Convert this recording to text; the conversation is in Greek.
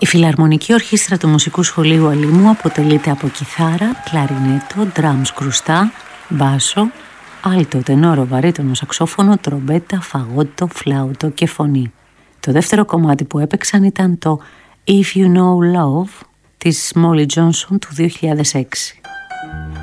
Φιλαρμονική Ορχήστρα του Μουσικού Σχολείου Αλήμου αποτελείται από κιθάρα, κλαρινέτο, ντραμς κρουστά, μπάσο, άλτο, τενόρο, βαρύτονο, σαξόφωνο, τρομπέτα, φαγότο, φλάουτο και φωνή. Το δεύτερο κομμάτι που έπαιξαν ήταν το If You Know Love της Molly Johnson του 2006.